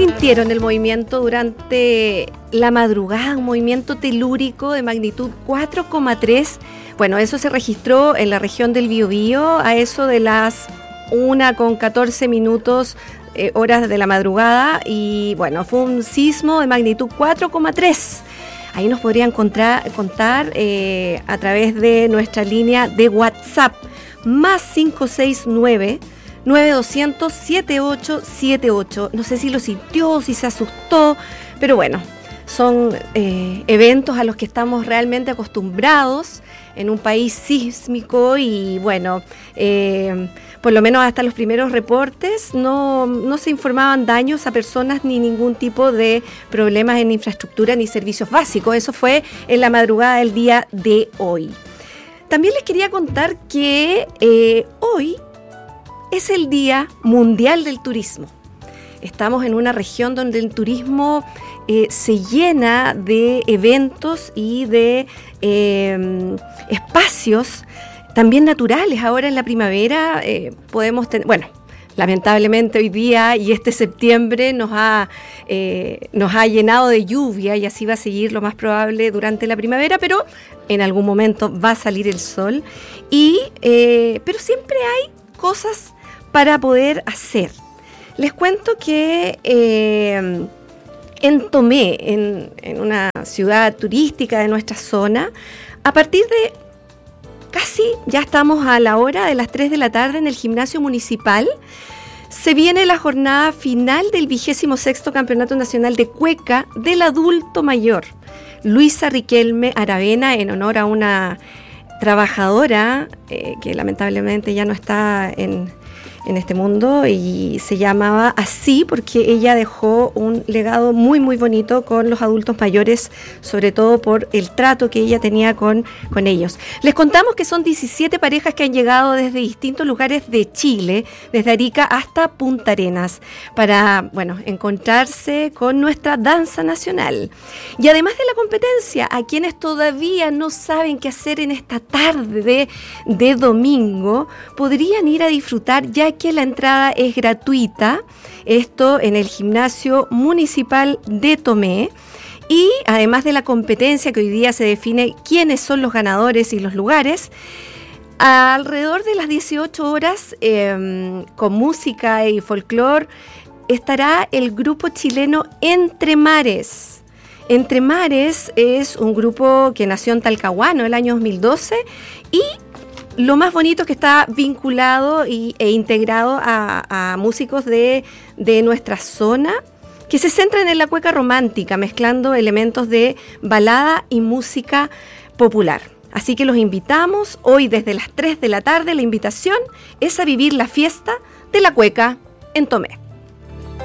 sintieron el movimiento durante la madrugada? Un movimiento telúrico de magnitud 4,3. Bueno, eso se registró en la región del Biobío a eso de las 1:14 horas de la madrugada, y bueno, fue un sismo de magnitud 4,3. Ahí nos podrían contar a través de nuestra línea de WhatsApp, más 569-9200-7878. No sé si lo sintió, si se asustó, pero bueno, son eventos a los que estamos realmente acostumbrados en un país sísmico, y bueno, por lo menos hasta los primeros reportes no se informaban daños a personas ni ningún tipo de problemas en infraestructura ni servicios básicos. Eso fue en la madrugada del día de hoy. También les quería contar que hoy es el Día Mundial del Turismo. Estamos en una región donde el turismo se llena de eventos y de espacios también naturales. Ahora en la primavera podemos tener, bueno, lamentablemente hoy día y este septiembre nos ha llenado de lluvia, y así va a seguir lo más probable durante la primavera, pero en algún momento va a salir el sol, pero siempre hay cosas para poder hacer. Les cuento que en Tomé, en una ciudad turística de nuestra zona, a partir de casi ya estamos a la hora de las 3 de la tarde en el gimnasio municipal, se viene la jornada final del 26º Campeonato Nacional de Cueca del Adulto Mayor. Luisa Riquelme Aravena, en honor a una trabajadora que lamentablemente ya no está en este mundo, y se llamaba así porque ella dejó un legado muy muy bonito con los adultos mayores, sobre todo por el trato que ella tenía con ellos. Les contamos que son 17 parejas que han llegado desde distintos lugares de Chile, desde Arica hasta Punta Arenas, para, bueno, encontrarse con nuestra danza nacional. Y además de la competencia, a quienes todavía no saben qué hacer en esta tarde de domingo, podrían ir a disfrutar, ya que la entrada es gratuita, esto en el gimnasio municipal de Tomé. Y además de la competencia, que hoy día se define quiénes son los ganadores y los lugares, alrededor de las 18 horas, con música y folclore, estará el grupo chileno Entre Mares. Entre Mares es un grupo que nació en Talcahuano el año 2012, y lo más bonito es que está vinculado e integrado a músicos de nuestra zona, que se centran en la cueca romántica, mezclando elementos de balada y música popular. Así que los invitamos hoy desde las 3 de la tarde. La invitación es a vivir la fiesta de la cueca en Tomé.